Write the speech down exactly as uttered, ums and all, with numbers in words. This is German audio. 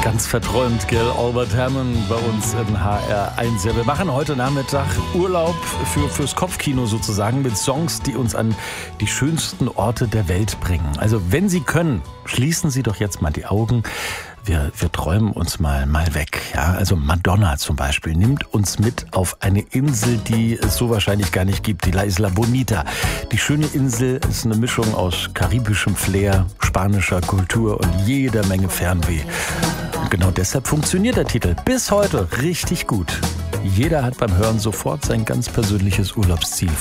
Ganz verträumt, gell? Albert Hammond bei uns in H R eins. Ja, wir machen heute Nachmittag Urlaub für, fürs Kopfkino sozusagen mit Songs, die uns an die schönsten Orte der Welt bringen. Also wenn Sie können, schließen Sie doch jetzt mal die Augen. Wir, wir träumen uns mal, mal weg. Ja? Also Madonna zum Beispiel nimmt uns mit auf eine Insel, die es so wahrscheinlich gar nicht gibt, die La Isla Bonita. Die schöne Insel ist eine Mischung aus karibischem Flair, spanischer Kultur und jeder Menge Fernweh. Und genau deshalb funktioniert der Titel bis heute richtig gut. Jeder hat beim Hören sofort sein ganz persönliches Urlaubsziel